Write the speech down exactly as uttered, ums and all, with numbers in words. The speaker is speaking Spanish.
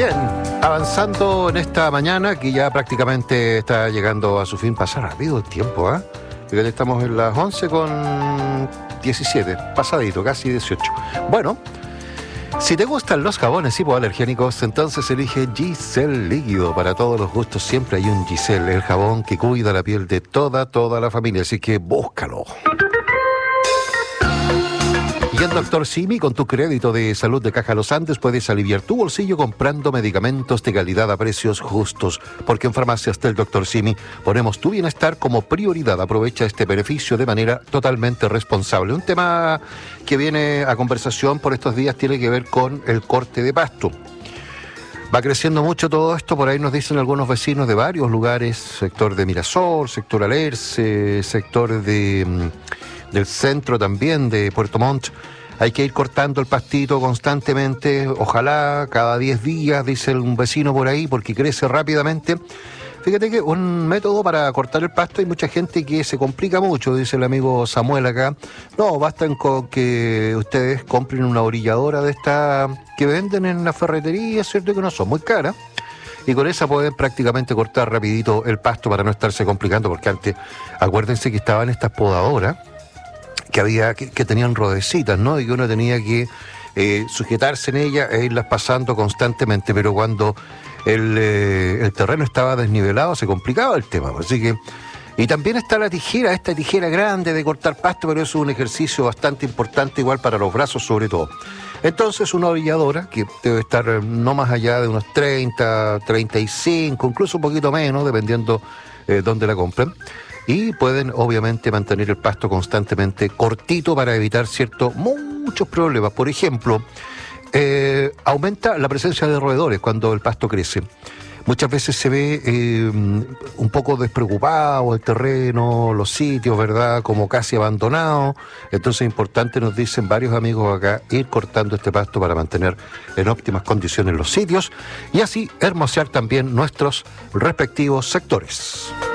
Bien, avanzando en esta mañana que ya prácticamente está llegando a su fin. Pasa rápido el tiempo, ¿ah? ¿eh? Fíjate, estamos en las once con diecisiete, pasadito, casi dieciocho. Bueno, si te gustan los jabones hipoalergénicos, entonces elige Giselle Líquido. Para todos los gustos siempre hay un Giselle, el jabón que cuida la piel de toda, toda la familia, así que búscalo. Y en Doctor Simi, con tu crédito de salud de Caja Los Andes, puedes aliviar tu bolsillo comprando medicamentos de calidad a precios justos. Porque en Farmacias del Doctor Simi ponemos tu bienestar como prioridad. Aprovecha este beneficio de manera totalmente responsable. Un tema que viene a conversación por estos días tiene que ver con el corte de pasto. Va creciendo mucho todo esto, por ahí nos dicen algunos vecinos de varios lugares, sector de Mirasol, sector Alerce, sector de... del centro también, de Puerto Montt. Hay que ir cortando el pastito constantemente, ojalá cada diez días, dice un vecino por ahí, porque crece rápidamente. Fíjate que un método para cortar el pasto, hay mucha gente que se complica mucho, dice el amigo Samuel acá. No, bastan con que ustedes compren una orilladora de esta que venden en la ferretería, cierto que no son muy caras. Y con esa pueden prácticamente cortar rapidito el pasto para no estarse complicando, porque antes, acuérdense que estaban estas podadoras, que había que, que tenían rodecitas, ¿no? Y que uno tenía que eh, sujetarse en ellas e irlas pasando constantemente, pero cuando el, eh, el terreno estaba desnivelado se complicaba el tema, así que... Y también está la tijera, esta tijera grande de cortar pasto, pero es un ejercicio bastante importante, igual para los brazos sobre todo. Entonces una orilladora, que debe estar no más allá de unos treinta, treinta y cinco, incluso un poquito menos, dependiendo eh, dónde la compren. Y pueden obviamente mantener el pasto constantemente cortito para evitar ciertos, muchos problemas. Por ejemplo, eh, aumenta la presencia de roedores cuando el pasto crece. Muchas veces se ve eh, un poco despreocupado el terreno, los sitios, ¿verdad? Como casi abandonado. Entonces es importante, nos dicen varios amigos acá, ir cortando este pasto para mantener en óptimas condiciones los sitios y así hermosear también nuestros respectivos sectores.